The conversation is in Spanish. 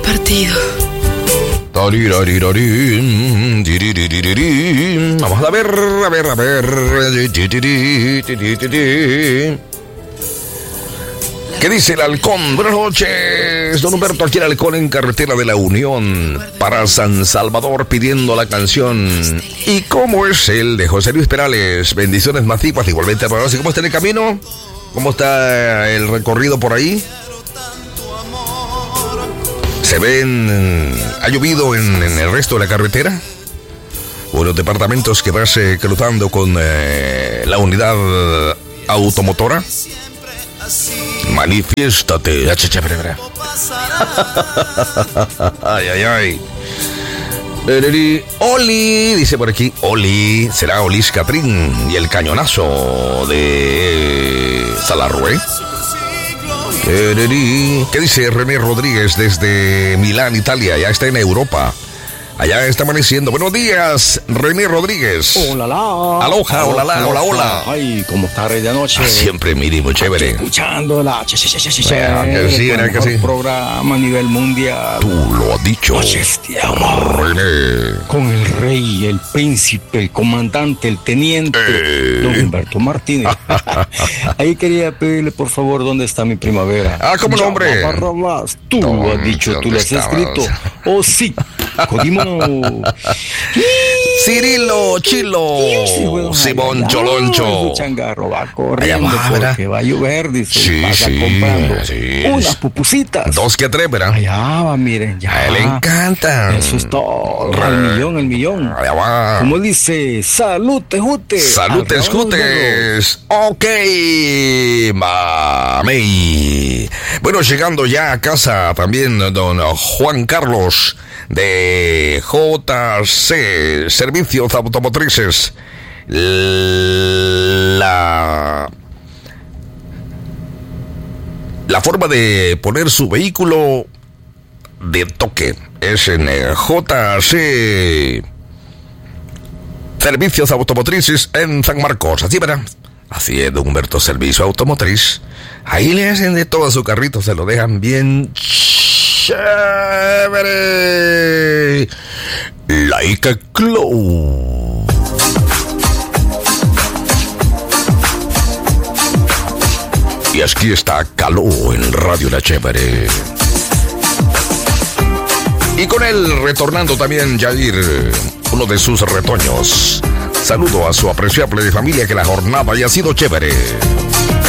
partido. Vamos a ver. ¿Qué dice el halcón? Buenas noches, don Humberto, aquí el halcón en carretera de la Unión para San Salvador pidiendo la canción ¿Y cómo es el de José Luis Perales? Bendiciones masivas igualmente para vos. ¿Y cómo está el camino? ¿Cómo está el recorrido por ahí? ¿Se ven? ¿Ha llovido en el resto de la carretera? O los departamentos que vas cruzando con la unidad automotora. Manifiéstate. Ay. Oli, dice por aquí. Oli, será Olis Catrín y el cañonazo de Salarrué. ¿Qué dice René Rodríguez desde Milán, Italia? Ya está en Europa. Allá está amaneciendo. Buenos días, René Rodríguez. Hola. Aloha, hola. Ay, ¿cómo está, rey de noche? Siempre, mire, muy chévere. Escuchándola. Que sí, el que sí. Programa a nivel mundial. Tú lo has dicho. Noches de amor. René. Con el rey, el príncipe, el comandante, el teniente, don Humberto Martínez. Ahí quería pedirle, por favor, ¿dónde está mi primavera? ¿Cómo no, hombre? Barrabás. Tú lo has dicho, tú lo has escrito. Oh, sí. Codimo. Cirilo, Chilo, Simón Choloncho. El changarro va corriendo porque va a llover, dice. Sí, pasa comprando unas pupusitas. 2 que 3, ¿verdad? Allá va, miren, ya. A él le encanta. Eso es todo. El millón. Allá va. Como dice, salud, tejute. Salud, tejutes. Ok, mami. Bueno, llegando ya a casa también don Juan Carlos de JC Servicios Automotrices. La forma de poner su vehículo de toque es en JC Servicios Automotrices en San Marcos. Así, ¿verdad? Así es, don Humberto, servicio automotriz. Ahí le hacen de todo a su carrito, se lo dejan bien chévere. Like a glow. Y aquí está Caló en Radio La Chévere. Y con él retornando también Yair, uno de sus retoños. Saludo a su apreciable familia, que la jornada haya sido chévere.